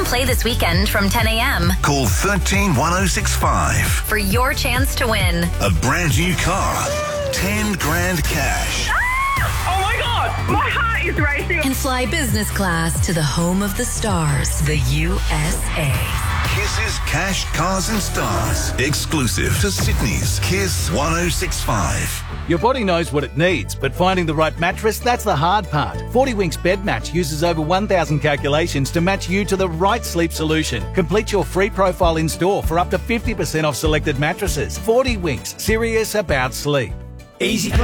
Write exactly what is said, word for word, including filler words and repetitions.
play this weekend from ten a.m. Call one three one oh six five for your chance to win a brand new car, ten grand cash. Oh my God, my heart is racing. And fly business class to the home of the stars, the U S A. Kiss's Cash, Cars and Stars. Exclusive to Sydney's Kiss one oh six five. Your body knows what it needs, but finding the right mattress, that's the hard part. forty Winks Bed Match uses over one thousand calculations to match you to the right sleep solution. Complete your free profile in store for up to fifty percent off selected mattresses. forty Winks, serious about sleep. Easy